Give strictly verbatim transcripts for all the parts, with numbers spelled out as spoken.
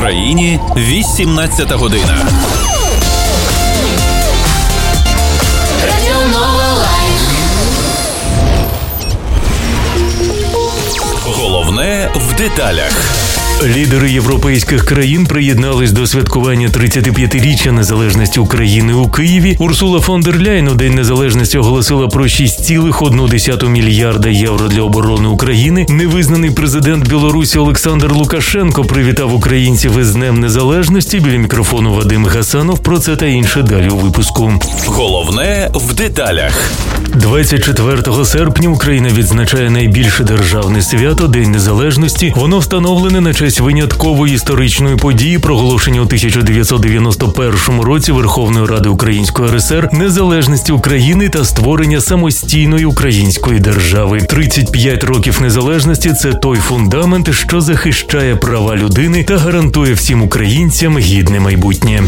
країні вісімнадцята година. Головне в деталях. Лідери європейських країн приєднались до святкування тридцятип'ятиріччя незалежності України у Києві. Урсула фон дер Ляйн у День Незалежності оголосила про шість цілих одну десяту мільярда євро для оборони України. Невизнаний президент Білорусі Олександр Лукашенко привітав українців із Днем Незалежності. Біля мікрофону Вадим Гасанов. Про це та інше далі у випуску. Головне в деталях. двадцять четвертого серпня Україна відзначає найбільше державне свято – День Незалежності. Воно встановлене на честь виняткової історичної події, проголошення у тисяча дев'ятсот дев'яносто першому році Верховної Ради Української РСР незалежності України та створення самостійної української держави. тридцять п'ять років незалежності – це той фундамент, що захищає права людини та гарантує всім українцям гідне майбутнє.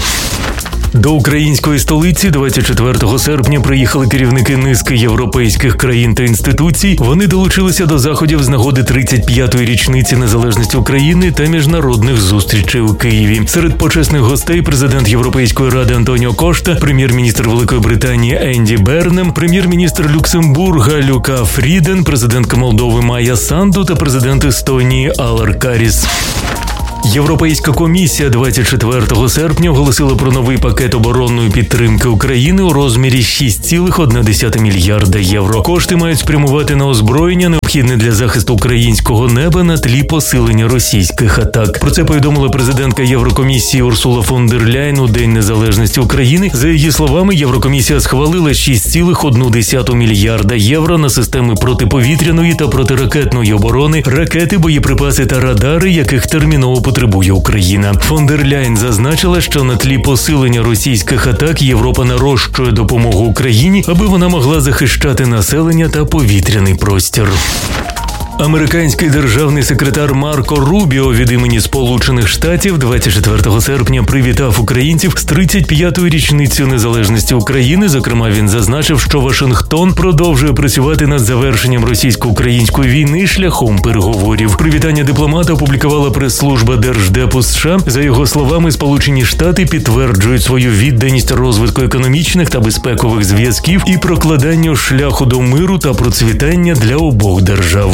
До української столиці двадцять четвертого серпня приїхали керівники низки європейських країн та інституцій. Вони долучилися до заходів з нагоди тридцять п'ятої річниці незалежності України та міжнародних зустрічей у Києві. Серед почесних гостей президент Європейської ради Антоніо Кошта, прем'єр-міністр Великої Британії Енді Бернем, прем'єр-міністр Люксембурга Люка Фріден, президентка Молдови Майя Санду та президент Естонії Алар Каріс. Європейська комісія двадцять четвертого серпня оголосила про новий пакет оборонної підтримки України у розмірі шість цілих одна десята мільярда євро. Кошти мають спрямувати на озброєння, необхідне для захисту українського неба на тлі посилення російських атак. Про це повідомила президентка Єврокомісії Урсула фон дер Ляйн у День Незалежності України. За її словами, Єврокомісія схвалила шість цілих одна десята мільярда євро на системи протиповітряної та протиракетної оборони, ракети, боєприпаси та радари, яких терміново потребує Україна. Фон дер Ляйн зазначила, що на тлі посилення російських атак Європа нарощує допомогу Україні, аби вона могла захищати населення та повітряний простір. Американський державний секретар Марко Рубіо від імені Сполучених Штатів двадцять четвертого серпня привітав українців з тридцять п'ятою річницею незалежності України. Зокрема, він зазначив, що Вашингтон продовжує працювати над завершенням російсько-української війни шляхом переговорів. Привітання дипломата опублікувала прес-служба Держдепу США. За його словами, Сполучені Штати підтверджують свою відданість розвитку економічних та безпекових зв'язків і прокладанню шляху до миру та процвітання для обох держав.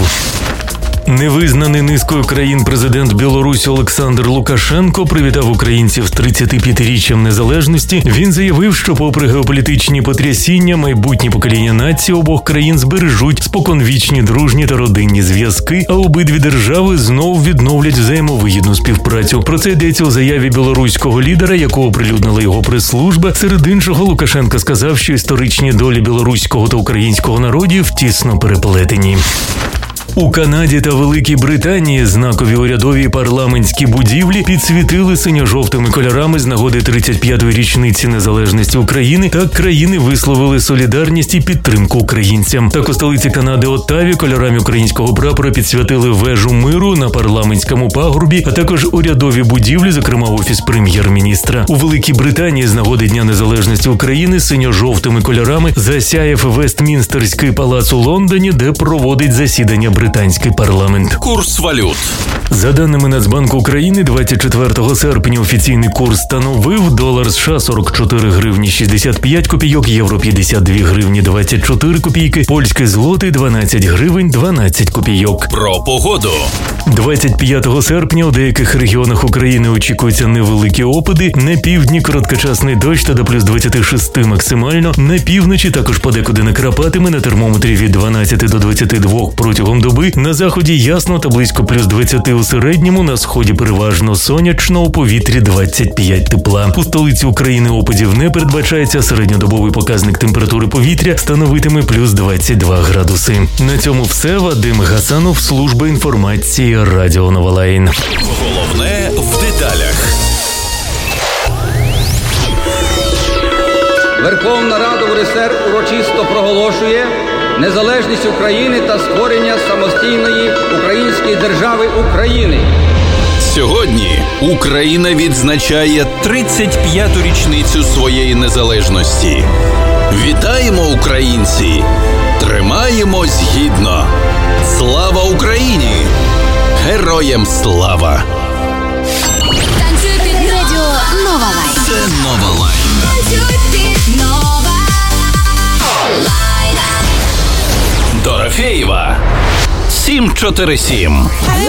Невизнаний низкою країн президент Білорусі Олександр Лукашенко привітав українців з тридцятип'ятиріччям незалежності. Він заявив, що попри геополітичні потрясіння, майбутні покоління націй обох країн збережуть споконвічні дружні та родинні зв'язки, а обидві держави знов відновлять взаємовигідну співпрацю. Про це йдеться у заяві білоруського лідера, яку оприлюднила його прес-служба. Серед іншого, Лукашенко сказав, що історичні долі білоруського та українського народів тісно переплетені. У Канаді та Великій Британії знакові урядові і парламентські будівлі підсвітили синьо-жовтими кольорами з нагоди тридцять п'ятої річниці незалежності України. Так країни висловили солідарність і підтримку українцям. Так у столиці Канади Оттаві кольорами українського прапора підсвятили вежу миру на парламентському пагорбі, а також урядові будівлі, зокрема офіс прем'єр-міністра. У Великій Британії з нагоди Дня незалежності України синьо-жовтими кольорами засяяв Вестмінстерський палац у Лондоні, де проводить засідання британський парламент. Курс валют. За даними Нацбанку України, двадцять четвертого серпня офіційний курс становив долар США сорок чотири гривні шістдесят п'ять копійок, євро п'ятдесят дві гривні двадцять чотири копійки, польський злотий дванадцять гривень дванадцять копійок. Про погоду. двадцять п'ятого серпня у деяких регіонах України очікуються невеликі опади, на півдні короткочасний дощ та до плюс двадцять шість максимально, на півночі також подекуди накрапатиме, на термометрі від дванадцяти до двадцяти двох протягом доби, на заході ясно та близько плюс двадцяти у середньому, на сході переважно сонячно, у повітрі двадцять п'ять тепла. У столиці України опадів не передбачається, середньодобовий показник температури повітря становитиме плюс двадцять два градуси. На цьому все. Вадим Гасанов, служба інформації Радіо Новолайн. Головне в деталях. Верховна Рада УРСР урочисто проголошує незалежність України та створення самостійної української держави України. Сьогодні Україна відзначає тридцять п'яту річницю своєї незалежності. Вітаємо, українці! Тримаємось гідно! Слава Україні! Героям слава! Дорофєєва. сім чотири сім.